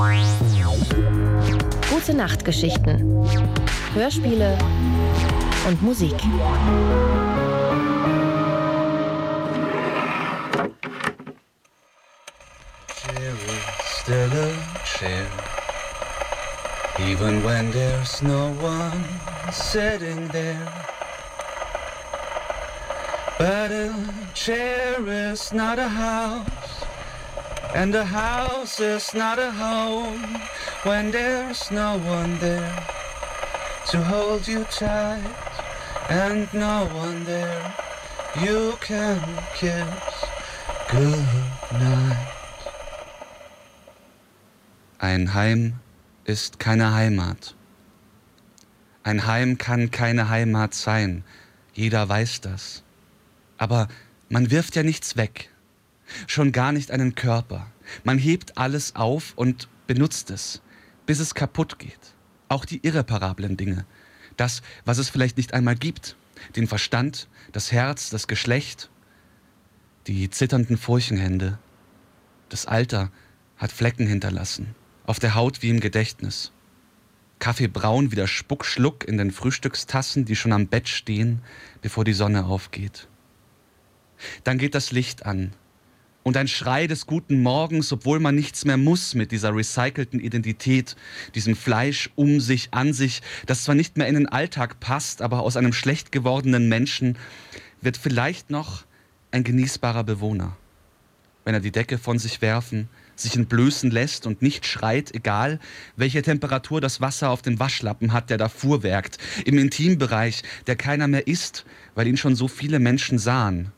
Gute Nachtgeschichten, Hörspiele und Musik. Chair is still a chair, even when there's no one sitting there. But a chair is not a house, and a house is not a home when there's no one there to hold you tight, and no one there you can kiss goodnight. Ein Heim ist keine Heimat. Ein Heim kann keine Heimat sein. Jeder weiß das. Aber man wirft ja nichts weg. Schon gar nicht einen Körper. Man hebt alles auf und benutzt es, bis es kaputt geht. Auch die irreparablen Dinge. Das, was es vielleicht nicht einmal gibt. Den Verstand, das Herz, das Geschlecht. Die zitternden Furchenhände. Das Alter hat Flecken hinterlassen. Auf der Haut wie im Gedächtnis. Kaffeebraun wie der Spuckschluck in den Frühstückstassen, die schon am Bett stehen, bevor die Sonne aufgeht. Dann geht das Licht an. Und ein Schrei des guten Morgens, obwohl man nichts mehr muss mit dieser recycelten Identität, diesem Fleisch um sich, an sich, das zwar nicht mehr in den Alltag passt, aber aus einem schlecht gewordenen Menschen wird vielleicht noch ein genießbarer Bewohner. Wenn er die Decke von sich werfen, sich entblößen lässt und nicht schreit, egal welche Temperatur das Wasser auf dem Waschlappen hat, der da fuhrwerkt, im Intimbereich, der keiner mehr ist, weil ihn schon so viele Menschen sahen.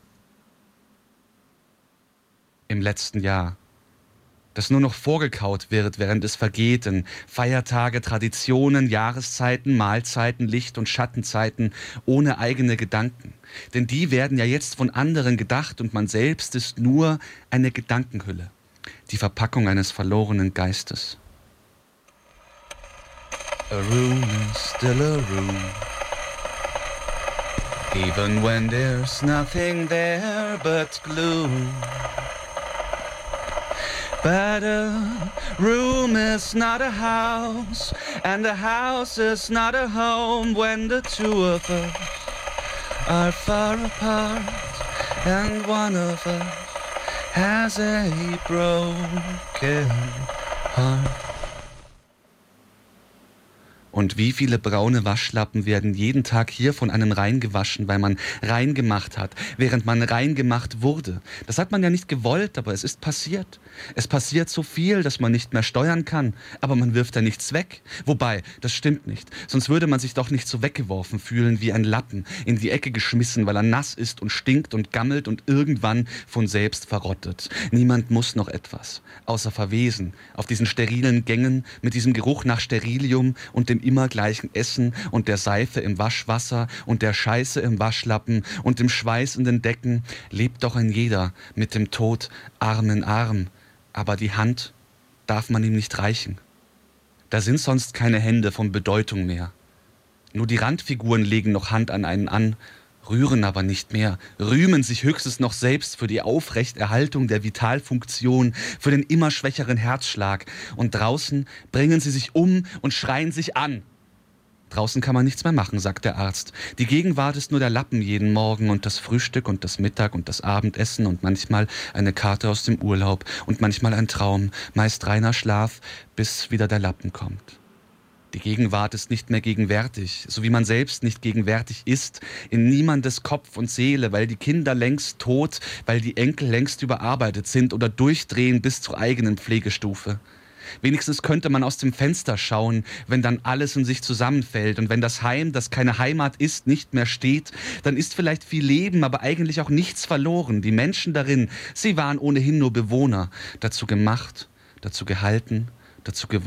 Im letzten Jahr, das nur noch vorgekaut wird, während es vergeht, in Feiertage, Traditionen, Jahreszeiten, Mahlzeiten, Licht- und Schattenzeiten, ohne eigene Gedanken. Denn die werden ja jetzt von anderen gedacht und man selbst ist nur eine Gedankenhülle, die Verpackung eines verlorenen Geistes. A room is still a room, even when there's nothing there but gloom. But a room is not a house, and a house is not a home when the two of us are far apart, and one of us has a broken heart. Und wie viele braune Waschlappen werden jeden Tag hier von einem reingewaschen, weil man reingemacht hat, während man reingemacht wurde. Das hat man ja nicht gewollt, aber es ist passiert. Es passiert so viel, dass man nicht mehr steuern kann, aber man wirft da nichts weg. Wobei, das stimmt nicht, sonst würde man sich doch nicht so weggeworfen fühlen wie ein Lappen, in die Ecke geschmissen, weil er nass ist und stinkt und gammelt und irgendwann von selbst verrottet. Niemand muss noch etwas, außer verwesen, auf diesen sterilen Gängen mit diesem Geruch nach Sterilium und dem immer gleichen Essen und der Seife im Waschwasser und der Scheiße im Waschlappen und dem Schweiß in den Decken lebt doch ein jeder mit dem Tod Arm in Arm. Aber die Hand darf man ihm nicht reichen. Da sind sonst keine Hände von Bedeutung mehr. Nur die Randfiguren legen noch Hand an einen an, rühren aber nicht mehr, rühmen sich höchstens noch selbst für die Aufrechterhaltung der Vitalfunktion, für den immer schwächeren Herzschlag. Und draußen bringen sie sich um und schreien sich an. Draußen kann man nichts mehr machen, sagt der Arzt. Die Gegenwart ist nur der Lappen jeden Morgen und das Frühstück und das Mittag und das Abendessen und manchmal eine Karte aus dem Urlaub und manchmal ein Traum, meist reiner Schlaf, bis wieder der Lappen kommt. Die Gegenwart ist nicht mehr gegenwärtig, so wie man selbst nicht gegenwärtig ist, in niemandes Kopf und Seele, weil die Kinder längst tot, weil die Enkel längst überarbeitet sind oder durchdrehen bis zur eigenen Pflegestufe. Wenigstens könnte man aus dem Fenster schauen, wenn dann alles in sich zusammenfällt und wenn das Heim, das keine Heimat ist, nicht mehr steht, dann ist vielleicht viel Leben, aber eigentlich auch nichts verloren. Die Menschen darin, sie waren ohnehin nur Bewohner, dazu gemacht, dazu gehalten, dazu gewohnt.